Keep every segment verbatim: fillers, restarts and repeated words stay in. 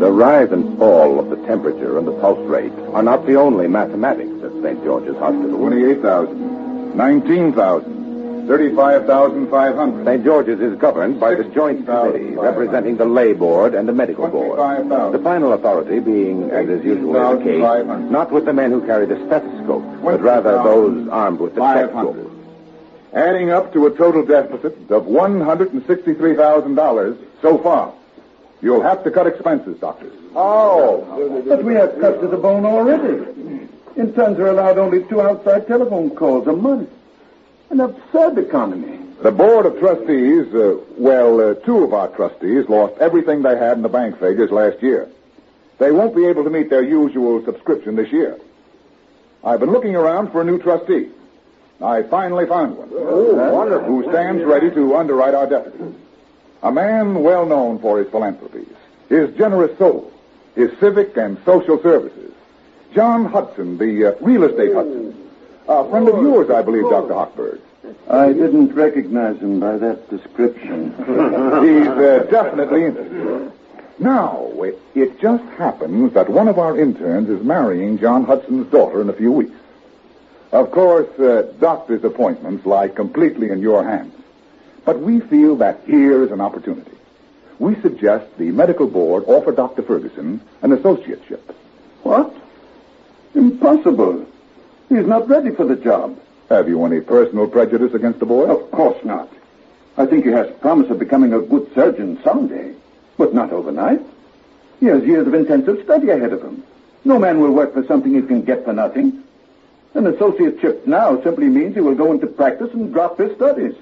The rise and fall of the temperature and the pulse rate are not the only mathematics at Saint George's Hospital. twenty-eight thousand, nineteen thousand, thirty-five thousand five hundred. Saint George's is governed by the Joint Committee, representing the Lay Board and the Medical Board. The final authority being, as is usually the case, not with the men who carry the stethoscope, but rather those armed with the checkbook. Adding up to a total deficit of one hundred sixty-three thousand dollars so far. You'll have to cut expenses, doctors. Oh, but we have cut to the bone already. Interns are allowed only two outside telephone calls a month. An absurd economy. The Board of Trustees, uh, well, uh, two of our trustees lost everything they had in the bank figures last year. They won't be able to meet their usual subscription this year. I've been looking around for a new trustee. I finally found one. Oh, wonderful. Who stands ready to underwrite our deficit. A man well known for his philanthropies, his generous soul, his civic and social services. John Hudson, the uh, real estate Hudson. A friend of yours, I believe, Doctor Hochberg. I didn't recognize him by that description. He's uh, definitely interested. Now, it, it just happens that one of our interns is marrying John Hudson's daughter in a few weeks. Of course, uh, doctor's appointments lie completely in your hands. But we feel that here is an opportunity. We suggest the medical board offer Doctor Ferguson an associateship. What? Impossible. He's not ready for the job. Have you any personal prejudice against the boy? Of course not. I think he has promise of becoming a good surgeon someday, but not overnight. He has years of intensive study ahead of him. No man will work for something he can get for nothing. An associateship now simply means he will go into practice and drop his studies.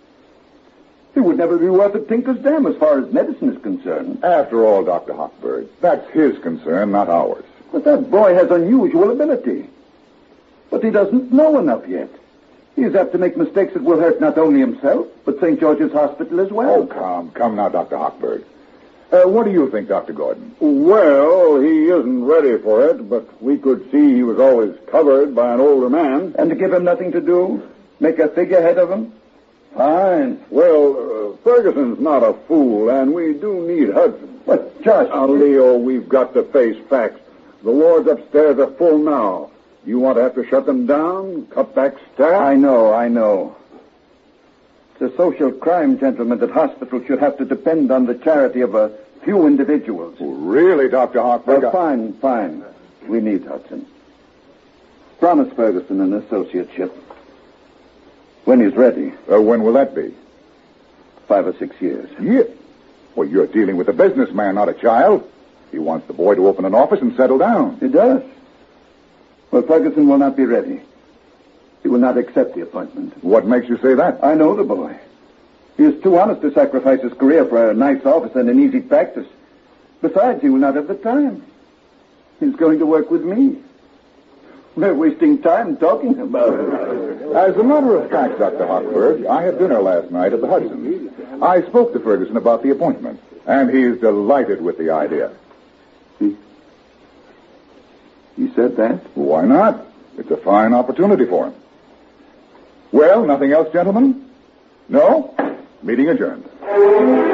He would never be worth a tinker's dam as far as medicine is concerned. After all, Doctor Hochberg, that's his concern, not ours. But that boy has unusual ability. But he doesn't know enough yet. He is apt to make mistakes that will hurt not only himself, but Saint George's Hospital as well. Oh, come, come now, Doctor Hochberg. Uh, what do you think, Doctor Gordon? Well, he isn't ready for it, but we could see he was always covered by an older man. And to give him nothing to do? Make a figurehead of him? Fine. Well, uh, Ferguson's not a fool, and we do need Hudson. But, Josh... Now, Leo, we've got to face facts. The wards upstairs are full now. You want to have to shut them down, cut back staff? I know, I know. It's a social crime, gentlemen, that hospitals should have to depend on the charity of a few individuals. Oh, really, Doctor Hochberg? Uh, fine, fine. We need Hudson. Promise Ferguson an associateship. When he's ready. Uh, when will that be? Five or six years. Yeah. Well, you're dealing with a businessman, not a child. He wants the boy to open an office and settle down. He does. Well, Ferguson will not be ready. He will not accept the appointment. What makes you say that? I know the boy. He is too honest to sacrifice his career for a nice office and an easy practice. Besides, he will not have the time. He's going to work with me. We're wasting time talking about it. As a matter of fact, Doctor Hochberg, I had dinner last night at the Hudson's. I spoke to Ferguson about the appointment, and he's delighted with the idea. He, he said that? Why not? It's a fine opportunity for him. Well, nothing else, gentlemen? No? Meeting adjourned.